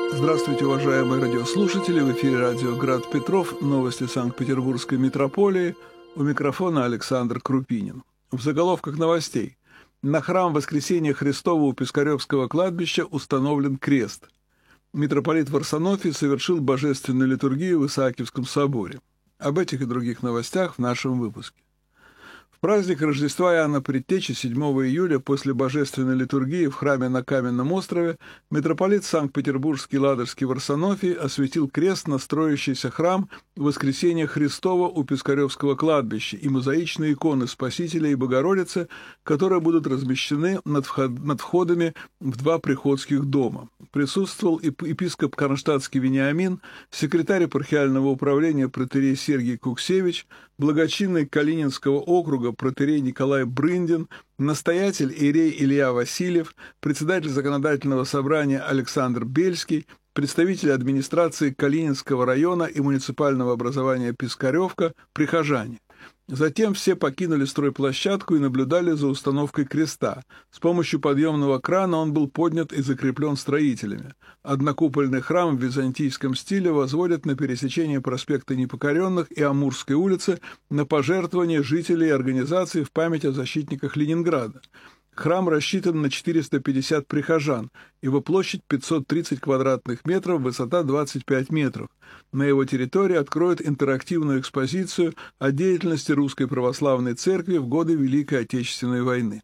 Здравствуйте, уважаемые радиослушатели! В эфире радио «Град Петров», новости Санкт-Петербургской митрополии. У микрофона Александр Крупинин. В заголовках новостей. На храм Воскресения Христова у Пискаревского кладбища установлен крест. Митрополит Варсонофий совершил божественную литургию в Исаакиевском соборе. Об этих и других новостях в нашем выпуске. В праздник Рождества Иоанна Предтечи 7 июля после божественной литургии в храме на Каменном острове митрополит Санкт-Петербургский Ладожский Варсонофий осветил крест на строящийся храм Воскресения Христова у Пискаревского кладбища и мозаичные иконы Спасителя и Богородицы, которые будут размещены над входами в два приходских дома. Присутствовал епископ Кронштадтский Вениамин, секретарь епархиального управления протоиерей Сергий Куксевич, благочинный Калининского округа протоиерей Николай Брындин, настоятель иерей Илья Васильев, председатель законодательного собрания Александр Бельский, представители администрации Калининского района и муниципального образования Пискаревка, прихожане. Затем все покинули стройплощадку и наблюдали за установкой креста. С помощью подъемного крана он был поднят и закреплен строителями. Однокупольный храм в византийском стиле возводят на пересечении проспекта Непокоренных и Амурской улицы на пожертвования жителей и организаций в память о защитниках Ленинграда. Храм рассчитан на 450 прихожан, его площадь 530 квадратных метров, высота 25 метров. На его территории откроют интерактивную экспозицию о деятельности Русской Православной Церкви в годы Великой Отечественной войны.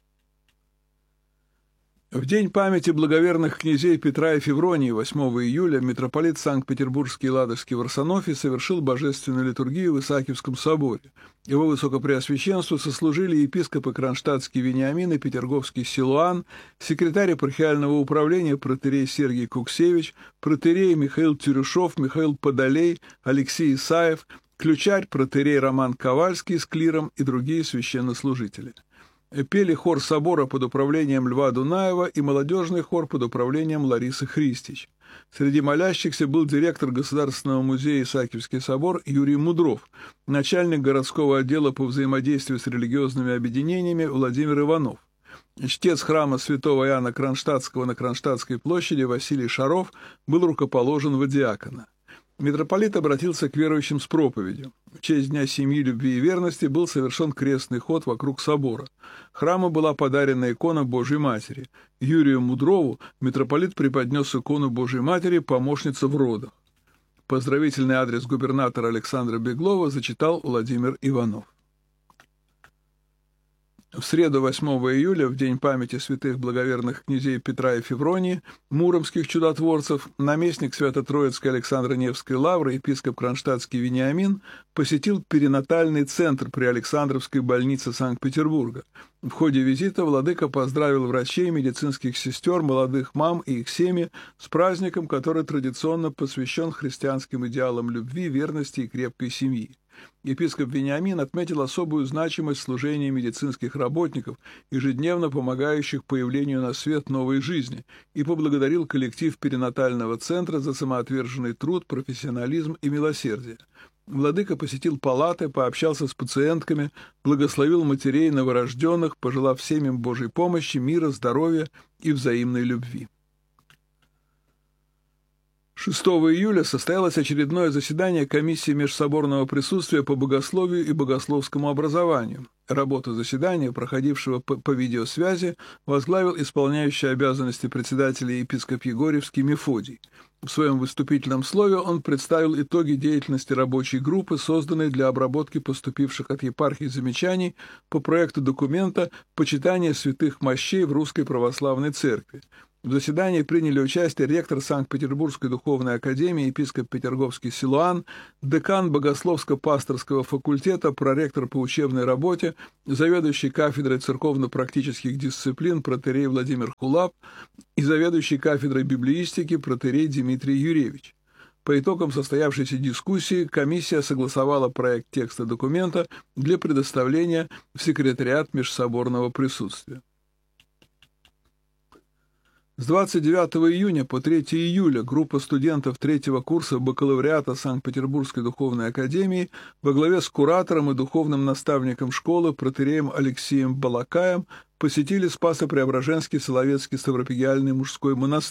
В день памяти благоверных князей Петра и Февронии 8 июля митрополит Санкт-Петербургский и Ладожский Варсонофий совершил божественную литургию в Исаакиевском соборе. Его высокопреосвященству сослужили епископы Кронштадтский Вениамин и Петерговский Силуан, секретарь епархиального управления протоиерей Сергий Куксевич, протоиерей Михаил Тюрюшов, Михаил Подолей, Алексей Исаев, ключарь протоиерей Роман Ковальский с клиром и другие священнослужители. Пели хор собора под управлением Льва Дунаева и молодежный хор под управлением Ларисы Христич. Среди молящихся был директор Государственного музея Исаакиевский собор Юрий Мудров, начальник городского отдела по взаимодействию с религиозными объединениями Владимир Иванов. Чтец храма святого Иоанна Кронштадтского на Кронштадтской площади Василий Шаров был рукоположен во диакона. Митрополит обратился к верующим с проповедью. В честь Дня семьи, любви и верности был совершен крестный ход вокруг собора. Храму была подарена икона Божьей Матери. Юрию Мудрову митрополит преподнес икону Божьей Матери «Помощница в родах». Поздравительный адрес губернатора Александра Беглова зачитал Владимир Иванов. В среду 8 июля, в день памяти святых благоверных князей Петра и Февронии, муромских чудотворцев, наместник Свято-Троицкой Александро-Невской лавры, епископ Кронштадтский Вениамин, посетил перинатальный центр при Александровской больнице Санкт-Петербурга. В ходе визита владыка поздравил врачей, медицинских сестер, молодых мам и их семьи с праздником, который традиционно посвящен христианским идеалам любви, верности и крепкой семьи. Епископ Вениамин отметил особую значимость служения медицинских работников, ежедневно помогающих появлению на свет новой жизни, и поблагодарил коллектив перинатального центра за самоотверженный труд, профессионализм и милосердие. Владыка посетил палаты, пообщался с пациентками, благословил матерей новорожденных, пожелав семьям Божьей помощи, мира, здоровья и взаимной любви. 6 июля состоялось очередное заседание комиссии межсоборного присутствия по богословию и богословскому образованию. Работу заседания, проходившего по видеосвязи, возглавил исполняющий обязанности председателя епископ Егорьевский Мефодий. В своем выступительном слове он представил итоги деятельности рабочей группы, созданной для обработки поступивших от епархии замечаний по проекту документа «Почитание святых мощей в Русской Православной Церкви». В заседании приняли участие ректор Санкт-Петербургской духовной академии епископ Петерговский Силуан, декан богословско-пасторского факультета, проректор по учебной работе, заведующий кафедрой церковно-практических дисциплин протоиерей Владимир Хулап и заведующий кафедрой библеистики протоиерей Дмитрий Юревич. По итогам состоявшейся дискуссии комиссия согласовала проект текста документа для предоставления в секретариат межсоборного присутствия. С 29 июня по 3 июля группа студентов третьего курса бакалавриата Санкт-Петербургской духовной академии во главе с куратором и духовным наставником школы протоиереем Алексеем Балакаем посетили Спасо-Преображенский Соловецкий Ставропигиальный мужской монастырь.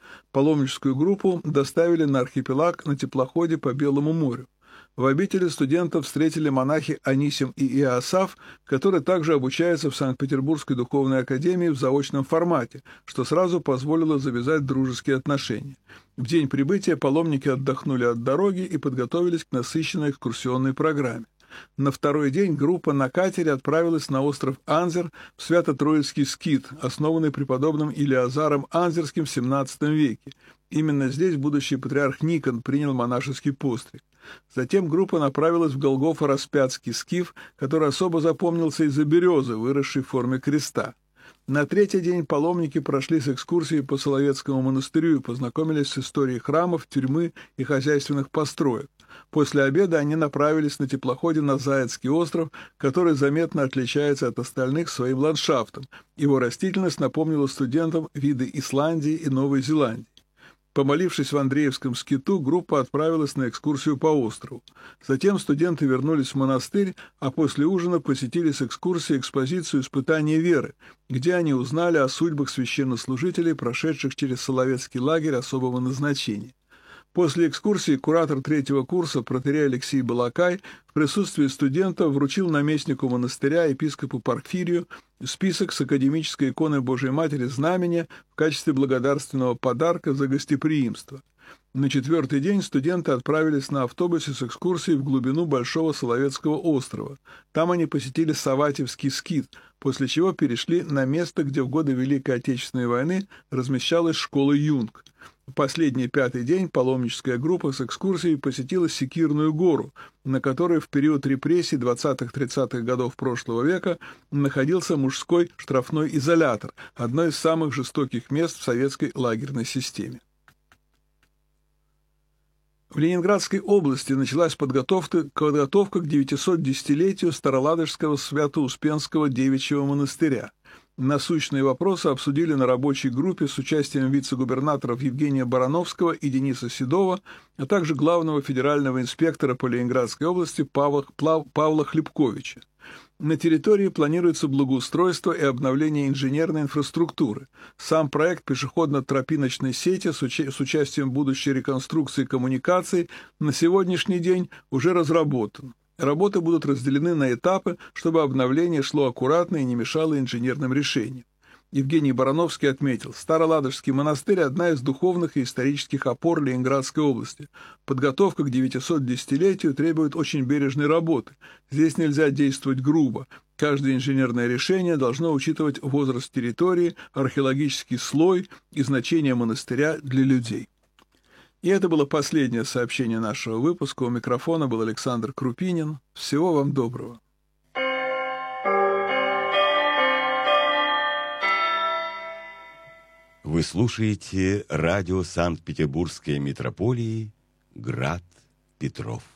Паломническую группу доставили на архипелаг на теплоходе по Белому морю. В обители студентов встретили монахи Анисим и Иоасаф, которые также обучаются в Санкт-Петербургской духовной академии в заочном формате, что сразу позволило завязать дружеские отношения. В день прибытия паломники отдохнули от дороги и подготовились к насыщенной экскурсионной программе. На второй день группа на катере отправилась на остров Анзер в Свято-Троицкий скит, основанный преподобным Илиазаром Анзерским в XVII веке. Именно здесь будущий патриарх Никон принял монашеский постриг. Затем группа направилась в Голгофо-Распятский скиф, который особо запомнился из-за березы, выросшей в форме креста. На третий день паломники прошли с экскурсией по Соловецкому монастырю и познакомились с историей храмов, тюрьмы и хозяйственных построек. После обеда они направились на теплоходе на Заяцкий остров, который заметно отличается от остальных своим ландшафтом. Его растительность напомнила студентам виды Исландии и Новой Зеландии. Помолившись в Андреевском скиту, группа отправилась на экскурсию по острову. Затем студенты вернулись в монастырь, а после ужина посетили с экскурсией экспозицию «Испытание веры», где они узнали о судьбах священнослужителей, прошедших через Соловецкий лагерь особого назначения. После экскурсии куратор третьего курса протоиерей Алексей Балакай в присутствии студентов вручил наместнику монастыря епископу Порфирию список с академической иконой Божией Матери Знамения в качестве благодарственного подарка за гостеприимство. На четвертый день студенты отправились на автобусе с экскурсией в глубину Большого Соловецкого острова. Там они посетили Саватьевский скит, после чего перешли на место, где в годы Великой Отечественной войны размещалась школа Юнг. В последний пятый день паломническая группа с экскурсией посетила Секирную гору, на которой в период репрессий 20-30-х годов прошлого века находился мужской штрафной изолятор, одно из самых жестоких мест в советской лагерной системе. В Ленинградской области началась подготовка к 910-летию Староладожского Свято-Успенского девичьего монастыря. Насущные вопросы обсудили на рабочей группе с участием вице-губернаторов Евгения Барановского и Дениса Седова, а также главного федерального инспектора по Ленинградской области Павла Хлебковича. На территории планируется благоустройство и обновление инженерной инфраструктуры. Сам проект пешеходно-тропиночной сети с участием будущей реконструкции коммуникаций на сегодняшний день уже разработан. Работы будут разделены на этапы, чтобы обновление шло аккуратно и не мешало инженерным решениям. Евгений Барановский отметил, Староладожский монастырь – одна из духовных и исторических опор Ленинградской области. Подготовка к 910-летию требует очень бережной работы. Здесь нельзя действовать грубо. Каждое инженерное решение должно учитывать возраст территории, археологический слой и значение монастыря для людей. И это было последнее сообщение нашего выпуска. У микрофона был Александр Крупинин. Всего вам доброго. Вы слушаете радио Санкт-Петербургской митрополии «Град Петров».